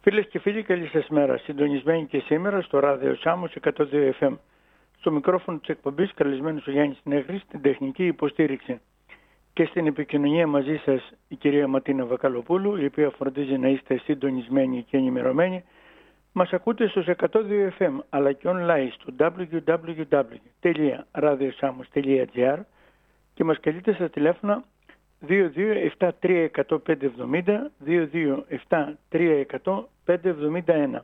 Φίλες και φίλοι, καλή σας μέρα. Συντονισμένοι και σήμερα στο ράδιο Σάμος 102 FM. Στο μικρόφωνο της εκπομπής καλεσμένος ο Γιάννης Νέχρης, στην τεχνική υποστήριξη και στην επικοινωνία μαζί σας η κυρία Ματίνα Βακαλοπούλου, η οποία φροντίζει να είστε συντονισμένοι και ενημερωμένοι. Μας ακούτε στους 102 FM αλλά και online στο www.radiosamos.gr και μας καλείτε στα τηλέφωνα 22-7-3-100-570, 22-7-3-100-571.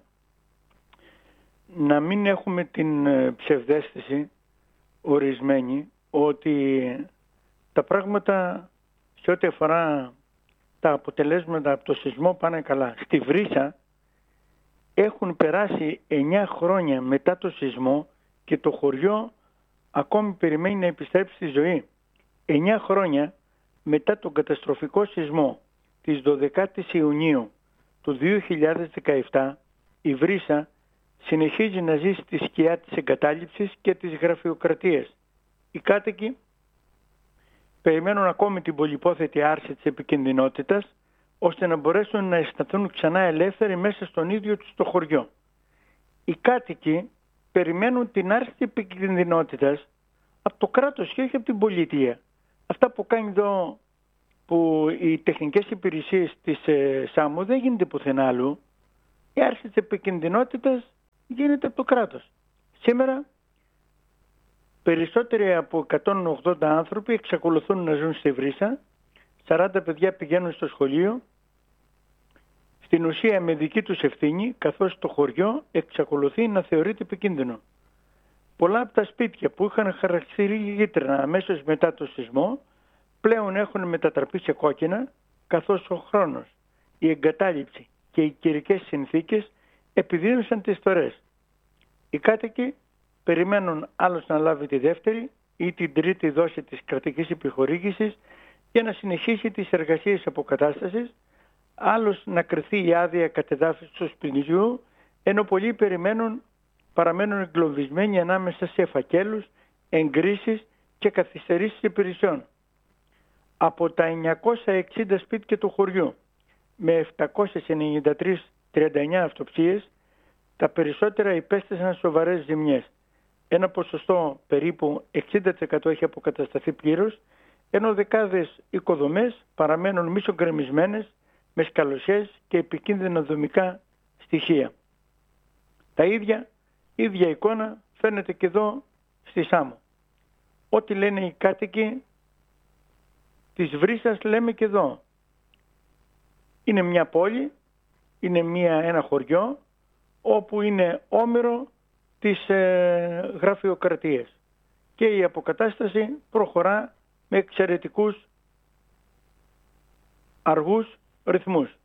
Να μην έχουμε την ψευδαίσθηση ορισμένη ότι τα πράγματα σε ό,τι αφορά τα αποτελέσματα από το σεισμό πάνε καλά. Στη Βρύσα έχουν περάσει 9 χρόνια μετά το σεισμό και το χωριό ακόμη περιμένει να επιστρέψει στη ζωή. 9 χρόνια μετά τον καταστροφικό σεισμό της 12ης Ιουνίου του 2017, η Βρύσα συνεχίζει να ζει στη σκιά της εγκατάλειψης και της γραφειοκρατίας. Οι κάτοικοι περιμένουν ακόμη την πολυπόθετη άρση της επικινδυνότητας, ώστε να μπορέσουν να αισθανθούν ξανά ελεύθεροι μέσα στον ίδιο τους το χωριό. Οι κάτοικοι περιμένουν την άρση της επικινδυνότητας από το κράτος και όχι από την πολιτεία. Αυτά που κάνει εδώ, που οι τεχνικές υπηρεσίες της ΣΑΜΟ δεν γίνεται πουθενά αλλού, η άρση της επικινδυνότητας γίνεται από το κράτος. Σήμερα περισσότεροι από 180 άνθρωποι εξακολουθούν να ζουν στη Βρύσα, 40 παιδιά πηγαίνουν στο σχολείο, στην ουσία με δική τους ευθύνη, καθώς το χωριό εξακολουθεί να θεωρείται επικίνδυνο. Πολλά από τα σπίτια που είχαν χαρακτηριστεί γείτονα αμέσως μετά το σεισμό πλέον έχουν μετατραπεί σε κόκκινα, καθώς ο χρόνος, η εγκατάλειψη και οι καιρικές συνθήκες επιδίνωσαν τις φθορές. Οι κάτοικοι περιμένουν άλλος να λάβει τη δεύτερη ή την τρίτη δόση της κρατικής επιχορήγησης για να συνεχίσει τις εργασίες αποκατάστασης, άλλος να κρυθεί η άδεια κατεδάφισης του σπιτιού, ενώ πολλοί παραμένουν εγκλωβισμένοι ανάμεσα σε φακέλους, εγκρίσεις και καθυστερήσεις υπηρεσιών. Από τα 960 σπίτια του χωριού με 793-39 αυτοψίες, τα περισσότερα υπέστησαν σοβαρές ζημιές. Ένα ποσοστό περίπου 60% έχει αποκατασταθεί πλήρως, ενώ δεκάδες οικοδομές παραμένουν μισογκρεμισμένες με σκαλωσιές και επικίνδυνα δομικά στοιχεία. Τα ίδια εικόνα φαίνεται και εδώ στη Σάμο. Ό,τι λένε οι κάτοικοι της Βρύσας λέμε και εδώ. Είναι μια πόλη, είναι ένα χωριό όπου είναι όμηρο της γραφειοκρατίας και η αποκατάσταση προχωρά με εξαιρετικούς αργούς ρυθμούς.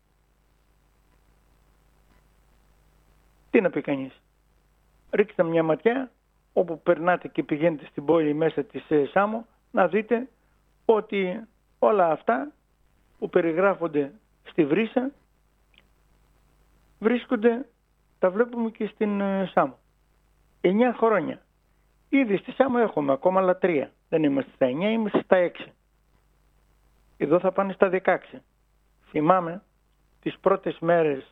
Τι να πει κανείς. Ρίξτε μια ματιά όπου περνάτε και πηγαίνετε στην πόλη μέσα της Σάμο να δείτε ότι όλα αυτά που περιγράφονται στη Βρύσα τα βλέπουμε και στην Σάμο. 9 χρόνια. Ήδη στη Σάμο έχουμε ακόμα άλλα 3. Δεν είμαστε στα 9, είμαστε στα 6. Εδώ θα πάνε στα 16. Θυμάμαι τις πρώτες μέρες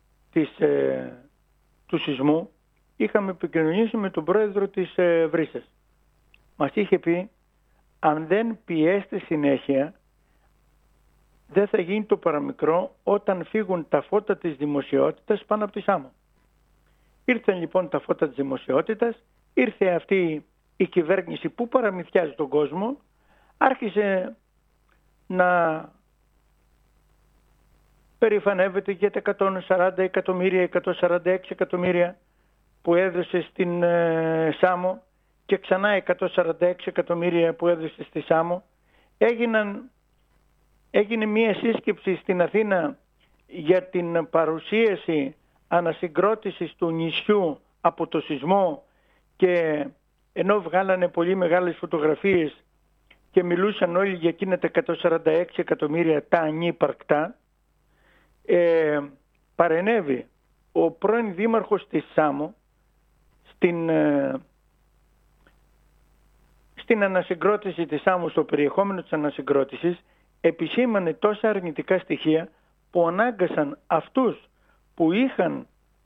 του σεισμού είχαμε επικοινωνήσει με τον πρόεδρο της Βρύσας. Μας είχε πει, αν δεν πιέσετε συνέχεια, δεν θα γίνει το παραμικρό όταν φύγουν τα φώτα της δημοσιότητας πάνω από τη Σάμο. Ήρθαν λοιπόν τα φώτα της δημοσιότητας, ήρθε αυτή η κυβέρνηση που παραμυθιάζει τον κόσμο, άρχισε να περηφανεύεται για τα 140 εκατομμύρια, 146 εκατομμύρια που έδωσε στην Σάμο και ξανά 146 εκατομμύρια που έδωσε στη Σάμο. Έγινε μία σύσκεψη στην Αθήνα για την παρουσίαση ανασυγκρότησης του νησιού από το σεισμό και ενώ βγάλανε πολύ μεγάλες φωτογραφίες και μιλούσαν όλοι για εκείνα τα 146 εκατομμύρια τα ανύπαρκτα, παρενέβη ο πρώην δήμαρχος της Σάμο στην ανασυγκρότηση της Σάμου, στο περιεχόμενο της ανασυγκρότησης, επισήμανε τόσα αρνητικά στοιχεία που ανάγκασαν αυτούς που είχαν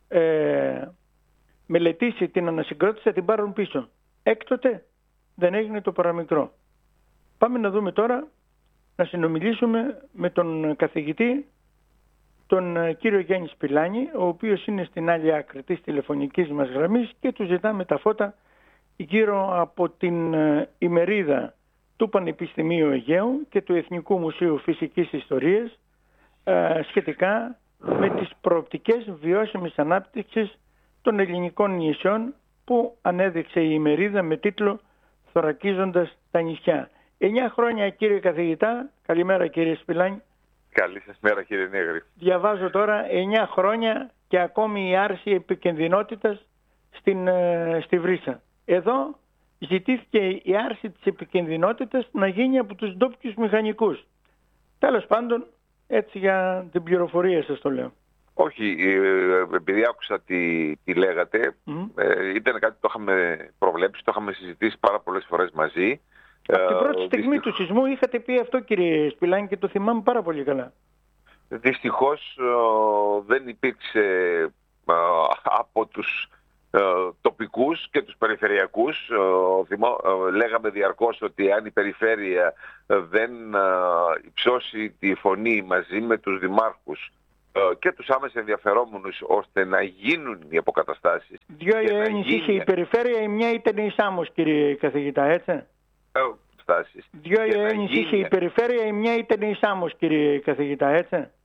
μελετήσει την ανασυγκρότηση θα την πάρουν πίσω. Έκτοτε δεν έγινε το παραμικρό. Πάμε να δούμε τώρα, να συνομιλήσουμε με τον καθηγητή, τον κύριο Γιάννη Σπηλάνη, ο οποίος είναι στην άλλη άκρη της τηλεφωνικής μας γραμμής και του ζητάμε τα φώτα γύρω από την ημερίδα του Πανεπιστημίου Αιγαίου και του Εθνικού Μουσείου Φυσικής Ιστορίας σχετικά με τις προοπτικές βιώσιμης ανάπτυξης των ελληνικών νησιών που ανέδειξε η ημερίδα με τίτλο «Θωρακίζοντας τα νησιά». 9 χρόνια κύριε καθηγητά, καλημέρα κύριε Σπηλάνη. Καλή σας μέρα κύριε Νέγρη. Διαβάζω τώρα 9 χρόνια και ακόμη η άρση επικινδυνότητας στη Βρύσα. Εδώ ζητήθηκε η άρση της επικινδυνότητας να γίνει από τους ντόπιους μηχανικούς. Τέλος πάντων, έτσι για την πληροφορία σας το λέω. Όχι, επειδή άκουσα τι λέγατε, ήταν κάτι που το είχαμε προβλέψει, το είχαμε συζητήσει πάρα πολλές φορές μαζί. Από την πρώτη στιγμή του σεισμού είχατε πει αυτό κύριε Σπηλάνη και το θυμάμαι πάρα πολύ καλά. Δυστυχώς δεν υπήρξε από τους τοπικούς και τους περιφερειακούς. Λέγαμε διαρκώς ότι αν η περιφέρεια δεν υψώσει τη φωνή μαζί με τους δημάρχους και τους άμεσα ενδιαφερόμενους ώστε να γίνουν οι αποκαταστάσεις. Δύο αιώνες είχε η περιφέρεια, η μια ήταν η Σάμος κύριε καθηγητά, έτσι. Δύο αιώνες είχε η περιφέρεια, η μια ήταν η Σάμος κύριε καθηγητά, έτσι.